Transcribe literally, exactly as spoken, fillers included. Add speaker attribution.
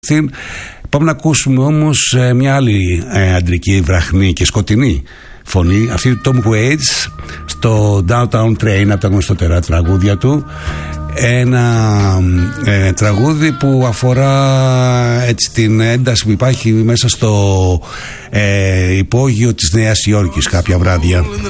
Speaker 1: Πάμε να ακούσουμε όμως ε, μια άλλη ε, αντρική βραχνή και σκοτεινή φωνή, αυτή του Tom Waits στο Downtown Train, από τα γνωστότερα τραγούδια του. Ένα ε, τραγούδι που αφορά έτσι την ένταση που υπάρχει μέσα στο ε, υπόγειο της Νέας Υόρκης κάποια βράδια.